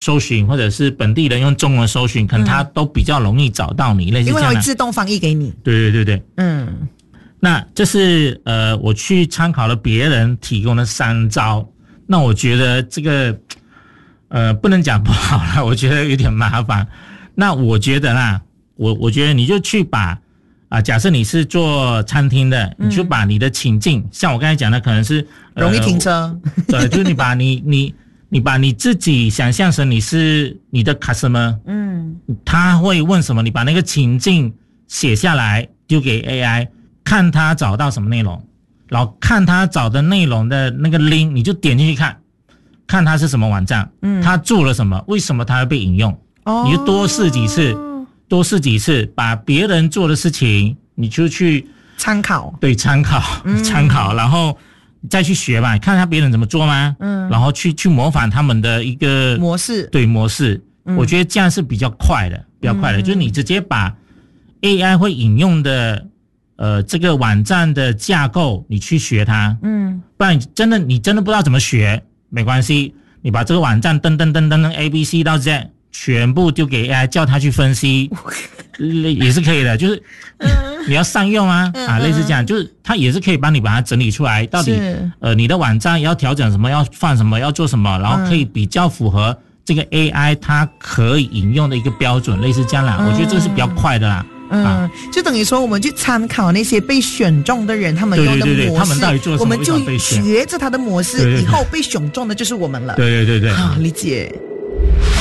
搜寻，或者是本地人用中文搜寻，可能他都比较容易找到你，类似这样。 因为它会自动翻译给你。 对对对对，那这是我去参考了别人提供的3招，那我觉得这个不能讲不好啦，我觉得有点麻烦。那我觉得啦，我觉得你就去把假设你是做餐厅的，你就把你的情境，像我刚才讲的，可能是容易停车， 对，就是你把你把你自己想象成你是你的 customer， 他会问什么，你把那个情境写下来丢给 AI， 看他找到什么内容，然后看他找的内容的那个 link， 你就点进去看他是什么网站，他做了什么，为什么他会被引用，你就多试几次，把别人做的事情，你就去参考， 对，参考，然后再去学吧，看他别人怎么做吗？然后去模仿他们的一个模式， 对模式，我觉得这样是比较快的，就是你直接把 AI 会引用的这个网站的架构，你去学它，不然你真的不知道怎么学，没关系，你把这个网站登 ABC 到 Z。全部丢给 AI 叫他去分析也是可以的，就是你要善用类似这样，就是他也是可以帮你把它整理出来，到底你的网站要调整什么，要放什么，要做什么，然后可以比较符合这个 AI 它可以引用的一个标准，类似这样啦，我觉得这是比较快的啦。 就等于说我们去参考那些被选中的人他们用的模式， 对他们到底做什么， 我们就学着他的模式，以后被选中的就是我们了。 对， 好，理解。